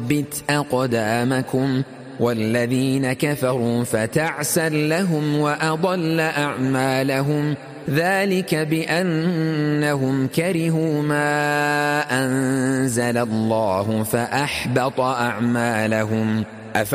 يثبت أقدامكم والذين كفروا فتعسا لهم وأضل أعمالهم ذلك بأنهم كرهوا ما أنزل الله فأحبط أعمالهم